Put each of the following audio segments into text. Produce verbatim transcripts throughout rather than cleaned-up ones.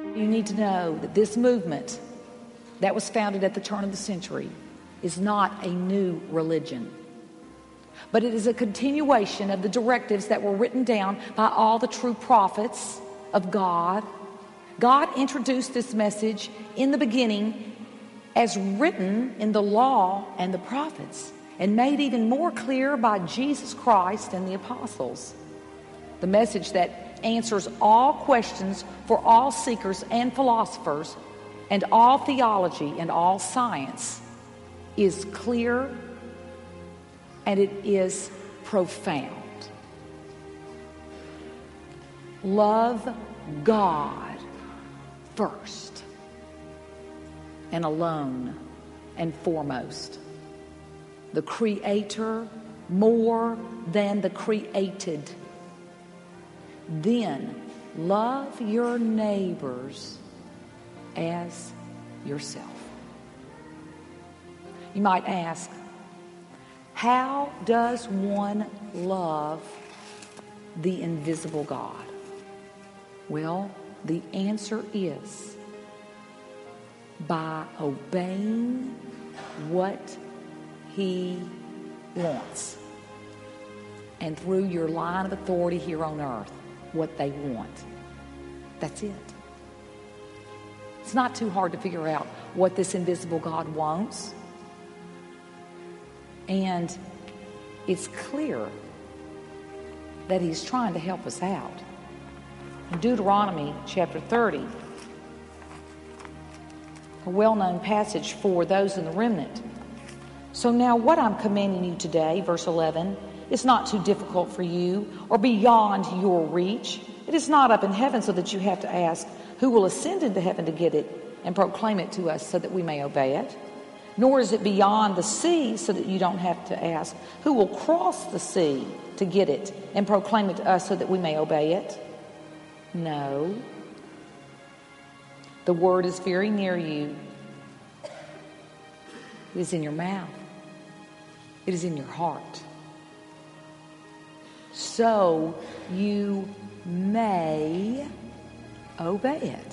You need to know that this movement that was founded at the turn of the century is not a new religion, but it is a continuation of the directives that were written down by all the true prophets of God. God introduced this message in the beginning as written in the law and the prophets, and made even more clear by Jesus Christ and the apostles. The message that answers all questions for all seekers and philosophers, and all theology and all science, is clear and it is profound. Love God first and alone and foremost. The Creator more than the created. Then love your neighbors as yourself. You might ask, how does one love the invisible God? Well, the answer is by obeying what He wants. And through your line of authority here on earth, what they want. That's it. It's not too hard to figure out what this invisible God wants. And it's clear that He's trying to help us out. In Deuteronomy chapter thirty, a well-known passage for those in the remnant. So now what I'm commanding you today, verse eleven, is not too difficult for you or beyond your reach. It is not up in heaven so that you have to ask, who will ascend into heaven to get it and proclaim it to us so that we may obey it? Nor is it beyond the sea so that you don't have to ask, who will cross the sea to get it and proclaim it to us so that we may obey it? No. The word is very near you. It is in your mouth. It is in your heart. So you may obey it.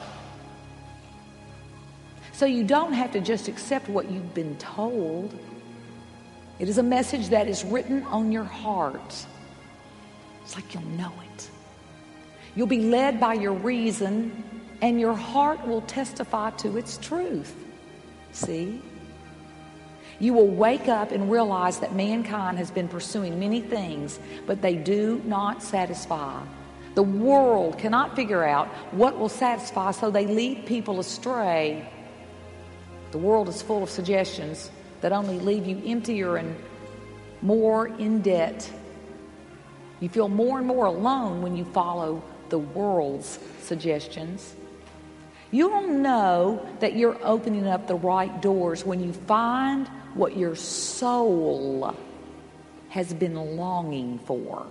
So you don't have to just accept what you've been told. It is a message that is written on your heart. It's like you'll know it. You'll be led by your reason, and your heart will testify to its truth. See? You will wake up and realize that mankind has been pursuing many things, but they do not satisfy. The world cannot figure out what will satisfy, so they lead people astray. The world is full of suggestions that only leave you emptier and more in debt. You feel more and more alone when you follow the world's suggestions. You'll know that you're opening up the right doors when you find what your soul has been longing for.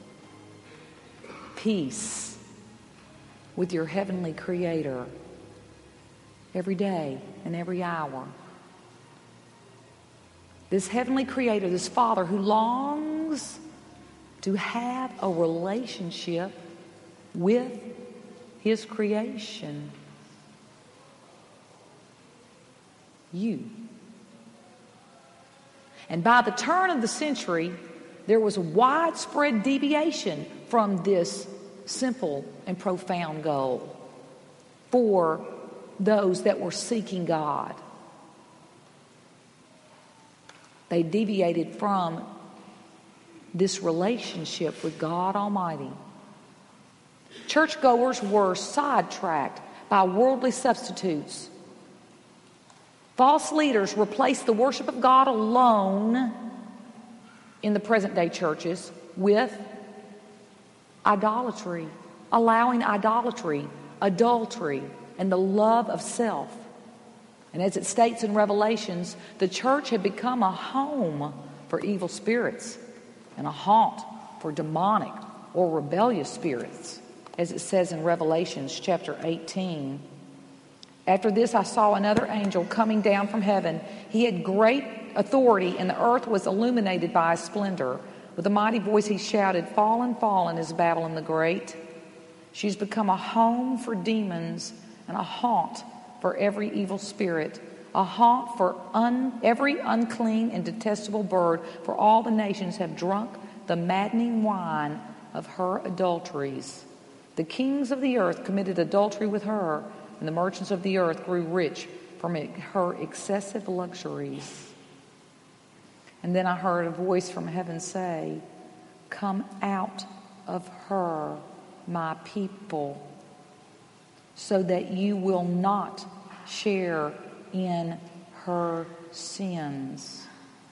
Peace with your heavenly Creator every day and every hour. This heavenly Creator, this Father who longs to have a relationship with His creation. You. And by the turn of the century, there was a widespread deviation from this simple and profound goal for those that were seeking God. They deviated from this relationship with God Almighty. Churchgoers were sidetracked by worldly substitutes. False leaders replaced the worship of God alone in the present-day churches with idolatry, allowing idolatry, adultery, and the love of self. And as it states in Revelations, the church had become a home for evil spirits and a haunt for demonic or rebellious spirits, as it says in Revelations chapter eighteen. After this, I saw another angel coming down from heaven. He had great authority, and the earth was illuminated by his splendor. With a mighty voice he shouted, "Fallen, fallen is Babylon the Great, She's become a home for demons and a haunt for every evil spirit, a haunt for un, every unclean and detestable bird, for all the nations have drunk the maddening wine of her adulteries. The kings of the earth committed adultery with her, and the merchants of the earth grew rich from her excessive luxuries. And then I heard a voice from heaven say, "Come out of her, my people, so that you will not share in her sins,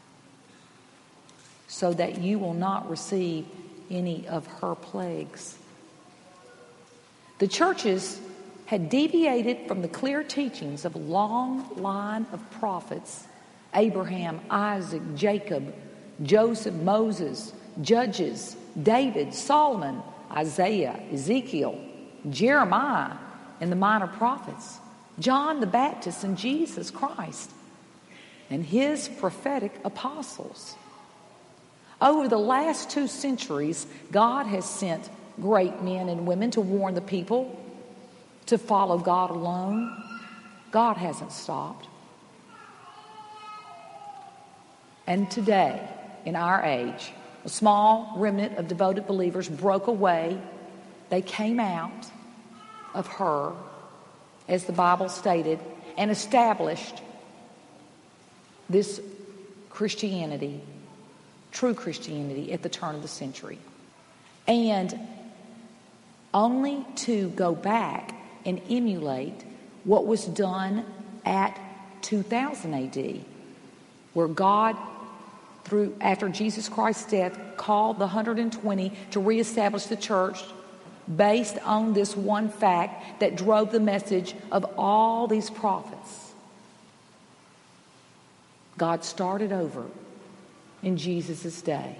so that you will not receive any of her plagues." The churches had deviated from the clear teachings of a long line of prophets: Abraham, Isaac, Jacob, Joseph, Moses, Judges, David, Solomon, Isaiah, Ezekiel, Jeremiah, and the minor prophets, John the Baptist, and Jesus Christ, and his prophetic apostles. Over the last two centuries, God has sent great men and women to warn the people to follow God alone. God hasn't stopped. And today, in our age, a small remnant of devoted believers broke away. They came out of her, as the Bible stated, and established this Christianity, true Christianity, at the turn of the century. And only to go back and emulate what was done at two thousand A D, where God, through after Jesus Christ's death, called the one hundred twenty to reestablish the church based on this one fact that drove the message of all these prophets. God started over in Jesus' day.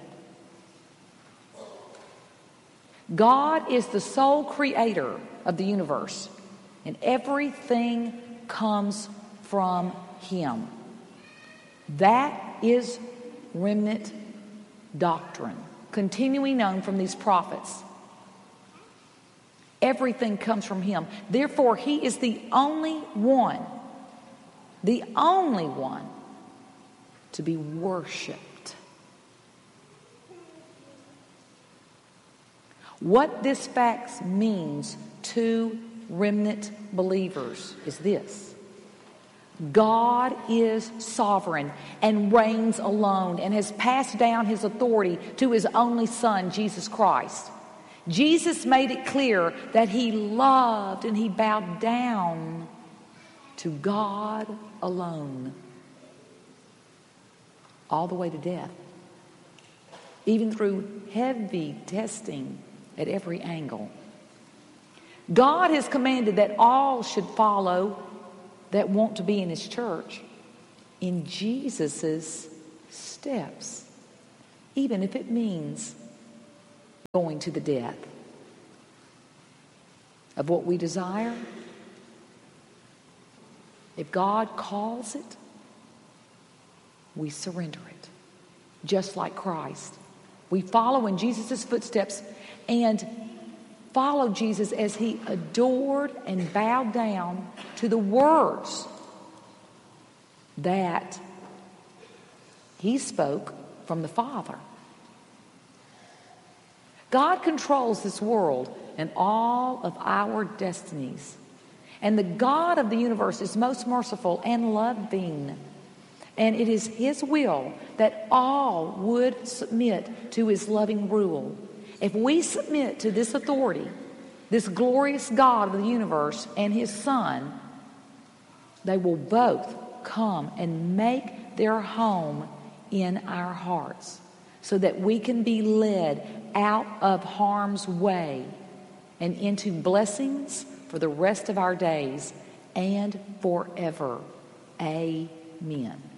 God is the sole creator of the universe, and everything comes from him. That is remnant doctrine, continuing on from these prophets. Everything comes from him. Therefore, he is the only one, the only one to be worshiped. What this fact means to remnant believers is this: God is sovereign and reigns alone and has passed down his authority to his only Son, Jesus Christ. Jesus made it clear that he loved and he bowed down to God alone, all the way to death, even through heavy testing at every angle. God has commanded that all should follow that want to be in his church in Jesus's steps, even if it means going to the death of what we desire. If God calls it, we surrender it, just like Christ. We follow in Jesus' footsteps and follow Jesus as he adored and bowed down to the words that he spoke from the Father. God controls this world and all of our destinies. And the God of the universe is most merciful and loving. And it is his will that all would submit to his loving rule. If we submit to this authority, this glorious God of the universe and his Son, they will both come and make their home in our hearts, so that we can be led out of harm's way and into blessings for the rest of our days and forever. Amen.